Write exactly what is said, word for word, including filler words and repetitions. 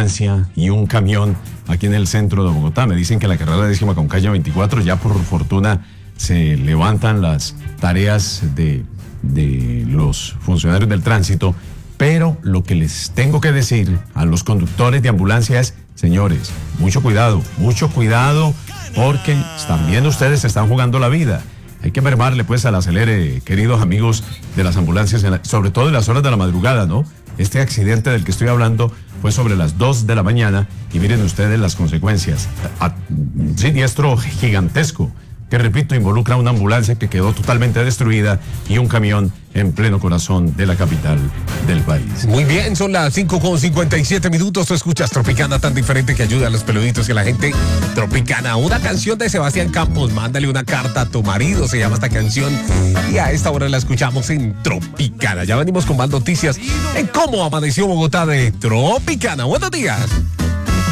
ambulancia y un camión aquí en el centro de Bogotá. Me dicen que la carrera décima con calle veinticuatro ya por fortuna se levantan las tareas de, de los funcionarios del tránsito, pero lo que les tengo que decir a los conductores de ambulancia es, señores, mucho cuidado, mucho cuidado, porque también ustedes se están jugando la vida. Hay que mermarle pues al acelere, queridos amigos de las ambulancias, sobre todo en las horas de la madrugada, ¿no? Este accidente del que estoy hablando fue sobre las dos de la mañana y miren ustedes las consecuencias. A, siniestro gigantesco, que repito, involucra una ambulancia que quedó totalmente destruida y un camión en pleno corazón de la capital del país. Muy bien, son las cinco con cincuenta y siete minutos. Tú escuchas Tropicana, tan diferente que ayuda a los peluditos y a la gente. Tropicana, una canción de Sebastián Campos. Mándale una carta a tu marido, se llama esta canción. Y a esta hora la escuchamos en Tropicana. Ya venimos con más noticias en cómo amaneció Bogotá de Tropicana. Buenos días.